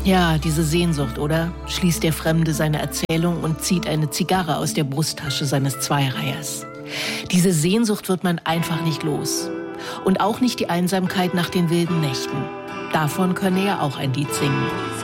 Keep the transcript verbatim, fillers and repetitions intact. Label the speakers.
Speaker 1: Ja, diese Sehnsucht, oder? Schließt der Fremde seine Erzählung und zieht eine Zigarre aus der Brusttasche seines Zweireihers. Diese Sehnsucht wird man einfach nicht los. Und auch nicht die Einsamkeit nach den wilden Nächten. Davon könne er auch ein Lied singen.